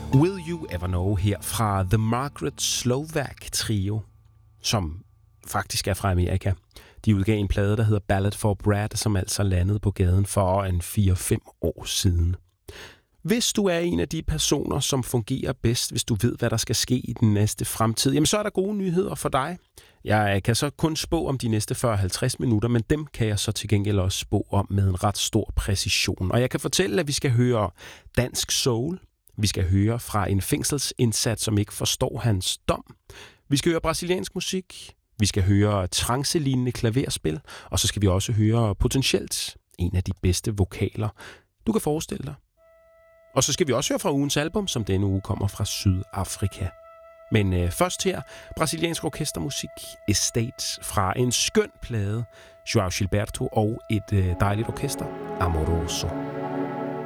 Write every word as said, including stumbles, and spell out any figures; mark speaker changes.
Speaker 1: Will You Ever Know her fra The Margaret Slovak Trio, som faktisk er fra Amerika. De udgav en plade, der hedder Ballad for Brad, som altså landede på gaden for en fire fem år siden. Hvis du er en af de personer, som fungerer bedst, hvis du ved, hvad der skal ske i den næste fremtid, jamen så er der gode nyheder for dig. Jeg kan så kun spå om de næste fyrre til halvtreds minutter, men dem kan jeg så til gengæld også spå om med en ret stor præcision. Og jeg kan fortælle, at vi skal høre dansk soul. Vi skal høre fra en fængselsindsat, som ikke forstår hans dom. Vi skal høre brasiliansk musik. Vi skal høre trancelignende klaverspil. Og så skal vi også høre potentielt en af de bedste vokaler, du kan forestille dig. Og så skal vi også høre fra ugens album, som denne uge kommer fra Sydafrika. Men øh, først her, brasiliansk orkestermusik, Estate fra en skøn plade, João Gilberto og et øh, dejligt orkester, Amoroso.